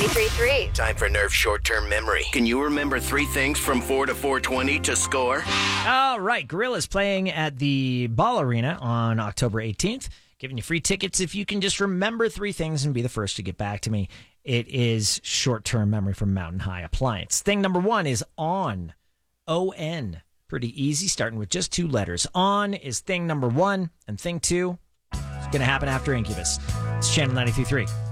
93.3. Time for Nerve short-term memory. Can you remember 3 things from 4 to 420 to score? All right, Gorilla's playing at the Ball Arena on October 18th. Giving you free tickets if you can just remember 3 things and be the first to get back to me. It is short-term memory from Mountain High Appliance. Thing number 1 is on. O-N. Pretty easy, starting with just 2 letters. On is thing number 1, and thing 2 is going to happen after Incubus. It's Channel 93.3.